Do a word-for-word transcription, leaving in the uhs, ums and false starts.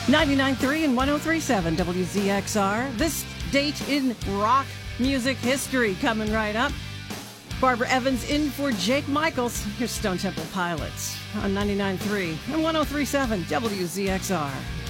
ninety-nine point three and one oh three point seven W Z X R. This date in rock music history coming right up. Barbara Evans in for Jake Michaels. Here's Stone Temple Pilots on ninety-nine point three and one oh three point seven W Z X R.